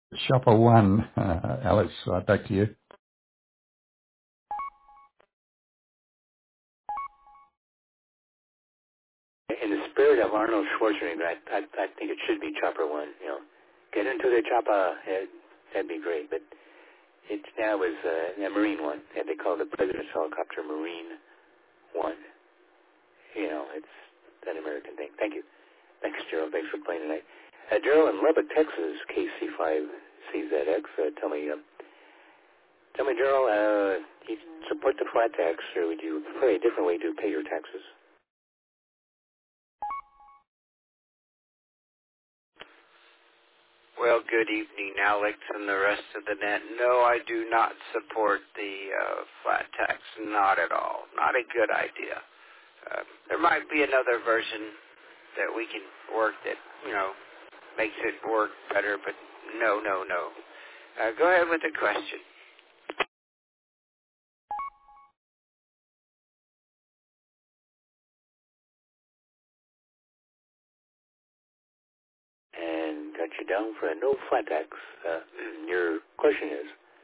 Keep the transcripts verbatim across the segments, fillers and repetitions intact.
Shopper one, uh, Alex, right back to you. In the spirit of Arnold Schwarzenegger, I, I, I think it should be Chopper One. You know, get into the chopper. Yeah, that'd be great. But it now is uh, a Marine One, and they call the President's helicopter Marine One. You know, it's an American thing. Thank you. Thanks, Gerald. Thanks for playing tonight. Uh, Gerald in Lubbock, Texas, K C five C Z X. Uh, tell me, uh, tell me, Gerald, uh, do you support the flat tax, or would you prefer a different way to pay your taxes? Well, good evening, Alex and the rest of the net. No, I do not support the uh, flat tax. Not at all. Not a good idea. Uh, there might be another version that we can work that, you know, makes it work better, but no, no, no. Uh, go ahead with the question. And got you down for a no flat tax. Uh, your question is,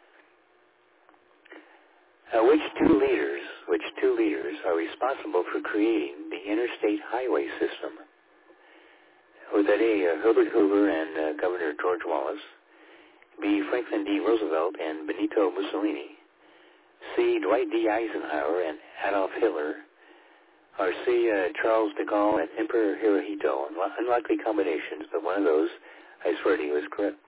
uh, which two leaders, which two leaders are responsible for creating the interstate highway system? Was that A, uh, Herbert Hoover and uh, Governor George Wallace? B, Franklin D. Roosevelt and Benito Mussolini? C, Dwight D. Eisenhower and Adolf Hitler? Or C, uh, Charles de Gaulle and Emperor Hirohito? Unlikely combinations, but one of those, I swear to you, is correct.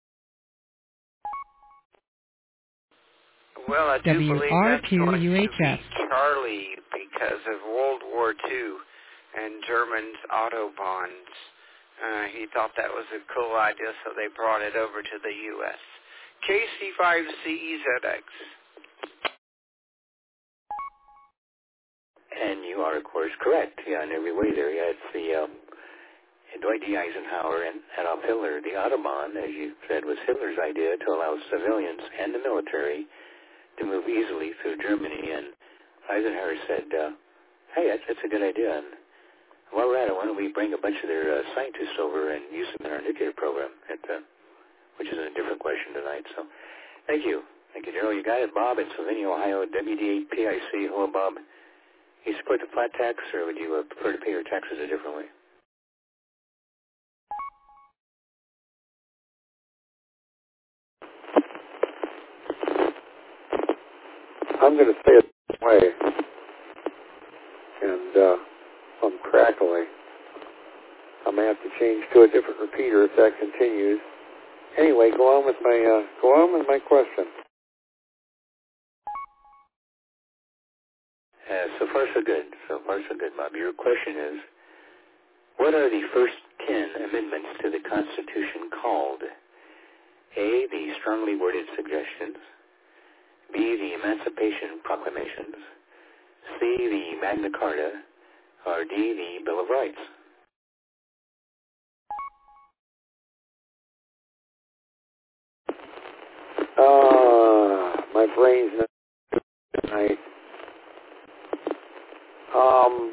Well, I do believe that's going to be W R two U H F. Charlie because of World War Two and Germans' Autobahns. Uh, he thought that was a cool idea, so they brought it over to the U S K C five C E Z X. And you are, of course, correct. Yeah, in every way there. Yeah, it's the um, Dwight D. Eisenhower and Adolf Hitler. The Autobahn, as you said, was Hitler's idea to allow civilians and the military to move easily through Germany. And Eisenhower said, uh, hey, that's, that's a good idea. And while we're at it, why don't we bring a bunch of their uh, scientists over and use them in our nuclear program, at, uh, which is a different question tonight. So thank you. Thank you, Gerald. You got it. Bob in Sylvania, Ohio, W D eight P I C. Hello, Bob. You support the flat tax, or would you uh, prefer to pay your taxes a different way? I'm going to say it this way, and uh, I'm crackling. I'm going to have to change to a different repeater if that continues. Anyway, go on with my uh, go on with my question. Uh, so far, so good. So far, so good, Bob. Your question is, what are the first ten amendments to the Constitution called? A, the strongly worded suggestions. B, the Emancipation Proclamations. C, the Magna Carta. Or D, the Bill of Rights. Uh, my brain's not tonight. Um,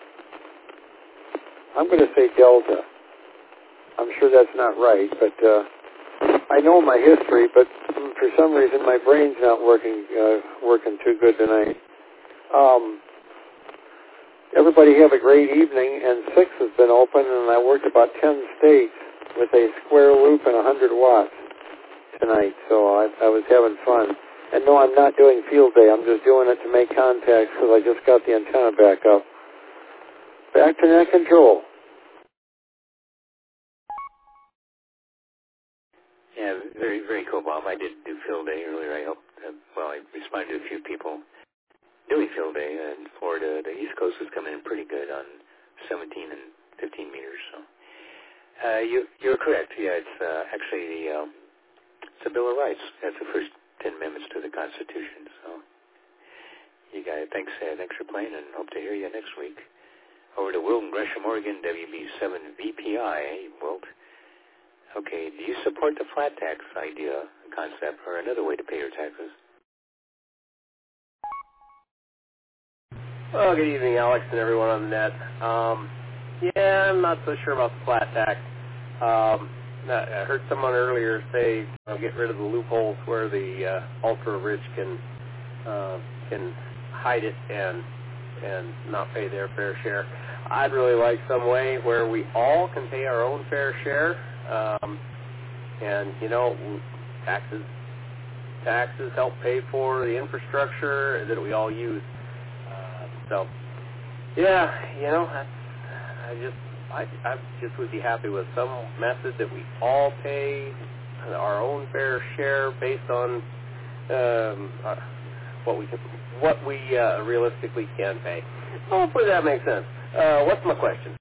I'm going to say Delta. I'm sure that's not right, but uh, I know my history, but for some reason my brain's not working uh, working too good tonight. Um, everybody have a great evening, and six has been open, and I worked about ten states with a square loop and one hundred watts tonight, so I, I was having fun. And no, I'm not doing field day. I'm just doing it to make contacts because I just got the antenna back up. Back to net control. Yeah, very, very cool, Bob. I did do field day earlier. I helped, uh, well, I responded to a few people doing field day in Florida. The East Coast is coming in pretty good on seventeen and fifteen meters. So uh, you, you're correct. Yeah, it's uh, actually the, um, it's the Bill of Rights. That's the first ten amendments to the Constitution. So you got it. Thanks, uh, thanks for playing, and hope to hear you next week. Over to Wilton Gresham, Oregon, W B seven V P I. Wilt. Okay, do you support the flat tax idea, concept, or another way to pay your taxes? Well, good evening, Alex, and everyone on the net. Um, yeah, I'm not so sure about the flat tax. Um, I heard someone earlier say, you know, get rid of the loopholes where the uh, ultra rich can uh, can hide it and and not pay their fair share. I'd really like some way where we all can pay our own fair share, um, and you know, taxes taxes help pay for the infrastructure that we all use. Uh, so, yeah, you know, I, I just I, I just would be happy with some method that we all pay our own fair share based on um, uh, what we can, what we uh, realistically can pay. Hopefully that makes sense. Uh, what's my question?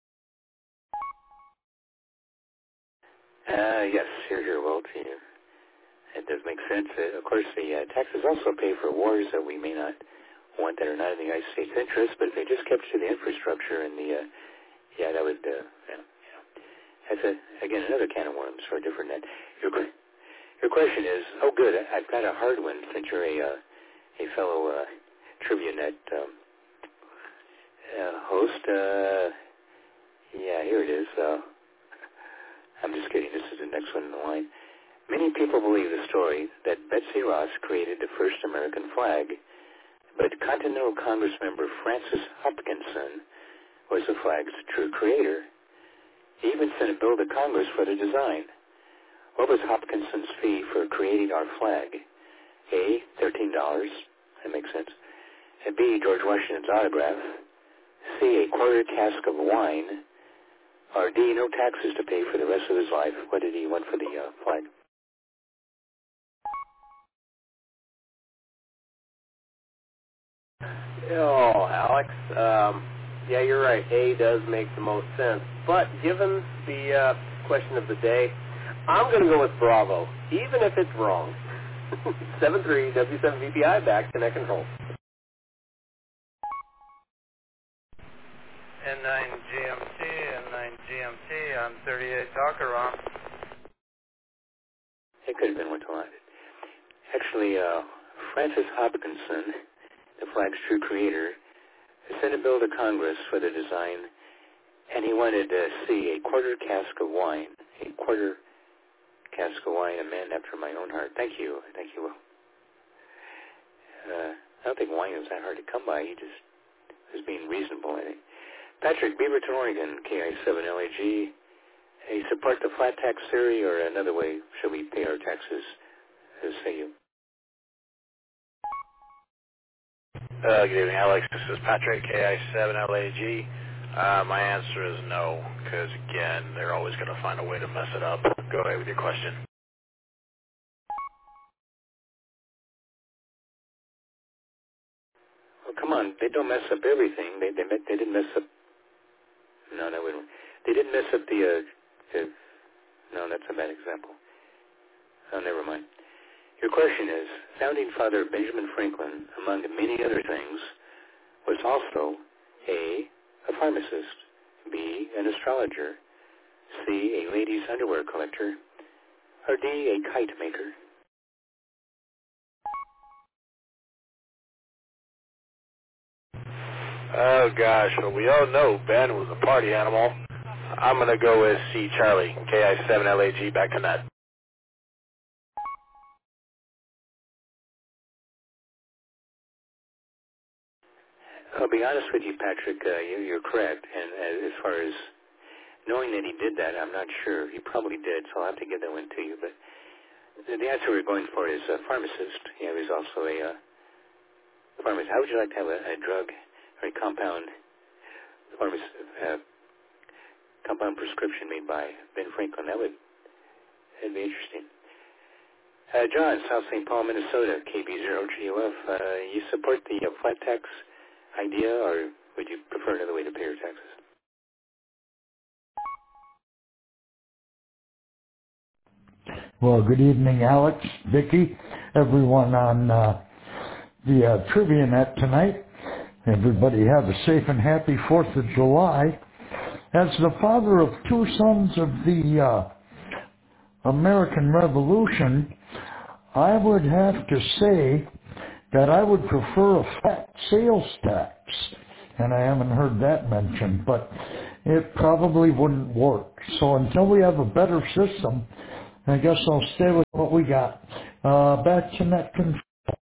Uh, yes, here, here, Walt. Yeah. It does make sense. Uh, of course, the uh, taxes also pay for wars that we may not want that are not in the United States' interest, but if they just kept to the infrastructure and the, uh, yeah, that would, uh, yeah, yeah. That's, a, again, another can of worms for a different net. Your, your question is, oh, good, I've got a hard one since you're a, uh, a fellow uh, Trivia Net um, uh, host. Uh, yeah, here it is. Uh, I'm just kidding. This is the next one in the line. Many people believe the story that Betsy Ross created the first American flag, but Continental Congress member Francis Hopkinson was the flag's true creator. He even sent a bill to Congress for the design. What was Hopkinson's fee for creating our flag? A, thirteen dollars. That makes sense. And B, George Washington's autograph. C, a quarter cask of wine. Or D, no taxes to pay for the rest of his life. What did he want for the uh, flag? Oh, Alex, um, yeah, you're right. A does make the most sense. But given the uh, question of the day, I'm going to go with Bravo, even if it's wrong. seven three W seven V P I back to net control. N nine G M T, N nine G M T, I'm thirty-eight Docker Ron. It could have been what's on it. Actually, uh, Francis Hopkinson, the flag's true creator, sent a bill to Congress for the design, and he wanted to see a quarter cask of wine. A quarter cask of wine, a man after my own heart. Thank you. Thank you, Will. Uh, I don't think wine is that hard to come by. He just was being reasonable, I think. Patrick, Beaverton, Oregon, K I seven L A G. Hey, support the flat tax theory, or another way should we pay our taxes? As say you. Uh, good evening, Alex. This is Patrick, K I seven L A G. Uh, my answer is no, because, again, they're always going to find a way to mess it up. Go ahead with your question. Well, come on. They don't mess up everything. They they, they didn't mess up... No, that wouldn't... They didn't mess up the... Uh, the no, that's a bad example. Oh, never mind. Your question is, Founding Father Benjamin Franklin, among many other things, was also A, a pharmacist, B, an astrologer, C, a ladies' underwear collector, or D, a kite maker. Oh, gosh. Well, we all know Ben was a party animal. I'm going to go with C, Charlie, K I seven L A G, back to net. I'll be honest with you, Patrick. Uh, you, you're correct. And uh, as far as knowing that he did that, I'm not sure. He probably did, so I'll have to give that one to you. But the, the answer we're going for is a pharmacist. Yeah, he's also a uh, pharmacist. How would you like to have a, a drug or a compound pharmacist, uh, compound prescription made by Ben Franklin? That would that'd be interesting. Uh, John, South Saint Paul, Minnesota, K B zero G O F. Uh, you support the uh, flat tax idea, or would you prefer another way to pay your taxes? Well, good evening, Alex, Vicki, everyone on uh, the uh, Trivia Net tonight. Everybody have a safe and happy fourth of July. As the father of two sons of the uh, American Revolution, I would have to say that I would prefer a flat sales tax, and I haven't heard that mentioned. But it probably wouldn't work. So until we have a better system, I guess I'll stay with what we got. Uh, back to net control.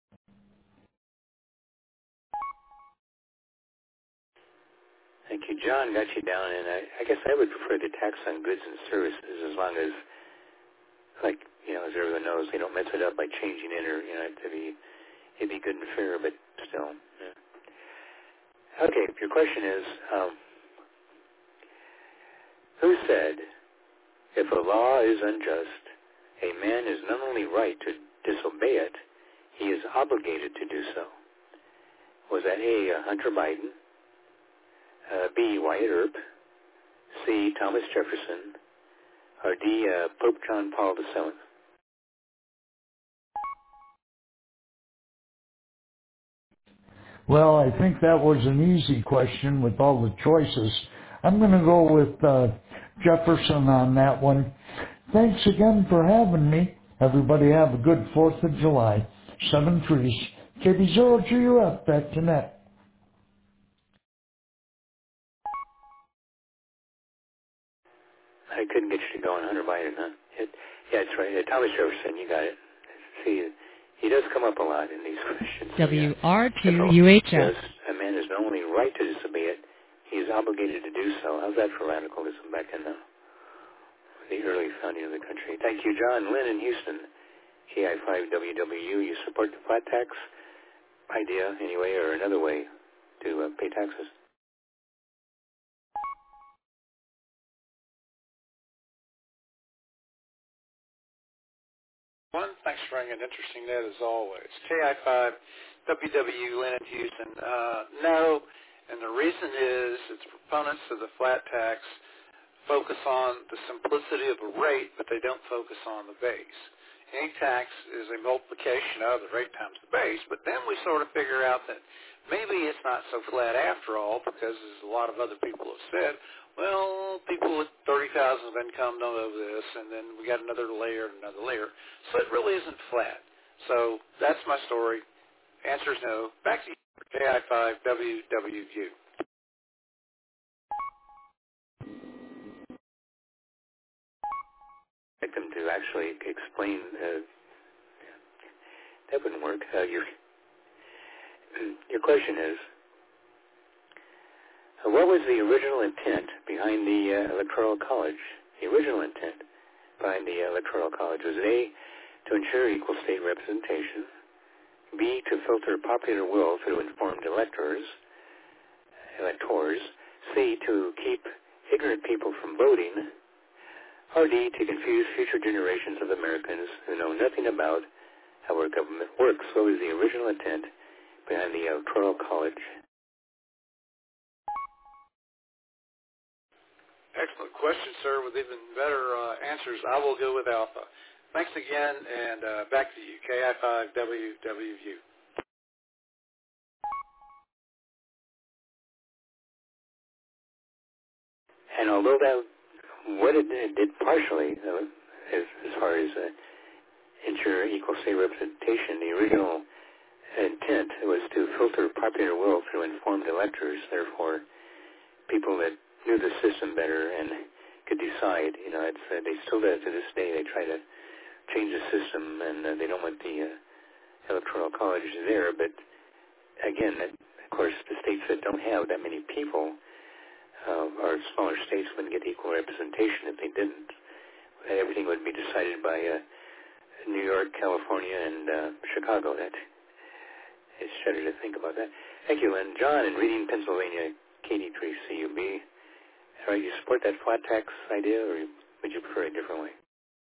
Thank you, John. Got you down, and I, I guess I would prefer the tax on goods and services as long as, like, you know, as everyone knows, they don't mess it up by changing it or, you know, it'd be, it'd be good and fair, but still. Yeah. Okay, your question is, um, who said, if a law is unjust, a man is not only right to disobey it, he is obligated to do so? Was that A, uh, Hunter Biden, uh, B, Wyatt Earp, C, Thomas Jefferson, or D, uh, Pope John Paul the seventh? Well, I think that was an easy question with all the choices. I'm going to go with uh, Jefferson on that one. Thanks again for having me. Everybody have a good fourth of July. Seven trees. K B zero G U F, back to net. I couldn't get you to go on Hunter Biden, huh? It, yeah, that's right. Uh, Thomas Jefferson, you got it. See, he does come up a lot in these questions. W R two U H F. A man is not only right to disobey it, he is obligated to do so. How's that for radicalism back in the, the early founding of the country? Thank you, John. Lynn in Houston, K I five W W U. You support the flat tax idea anyway, or another way to uh, pay taxes? One, thanks for bringing interesting net as always. K I five W W U, Lynn in Houston. Uh, no, and the reason is its proponents of the flat tax focus on the simplicity of a rate, but they don't focus on the base. Any tax is a multiplication of the rate times the base, but then we sort of figure out that maybe it's not so flat after all, because as a lot of other people have said, well, people with thirty thousand of income don't know this, and then we got another layer and another layer. So it really isn't flat. So that's my story. Answer is no. Back to you, K I five W W U. I'd like them to actually explain. Uh, that wouldn't work. Uh, your, your question is, uh, what was the original intent behind the uh, Electoral College? The original intent behind the Electoral College was A, to ensure equal state representation, B, to filter popular will through informed electors, electors, C, to keep ignorant people from voting, or D, to confuse future generations of Americans who know nothing about how our government works. What was the original intent behind the Electoral College? Excellent question, sir, with even better uh, answers. I will go with Alpha. Thanks again, and uh, back to you, K I five W W U. And although that, what it did, it did partially, uh, as, as far as uh, ensure equal state representation, the original intent was to filter popular will through informed electors, therefore people that knew the system better and could decide. You know, it's, uh, they still do it to this day. They try to change the system, and uh, they don't want the uh, Electoral College there. But again, that, of course, the states that don't have that many people, uh, or smaller states, wouldn't get equal representation if they didn't. Everything would be decided by uh, New York, California, and uh, Chicago. That it's shudder to think about that. Thank you, and John in Reading, Pennsylvania, K D three C U B. All right, you support that flat tax idea, or would you prefer a different way?